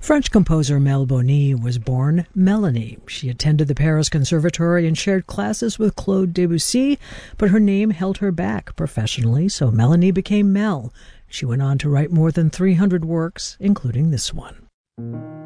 French composer Mel Boni was born Melanie. She attended the Paris Conservatory and shared classes with Claude Debussy, but her name held her back professionally, so Melanie became Mel. She went on to write more than 300 works, including this one.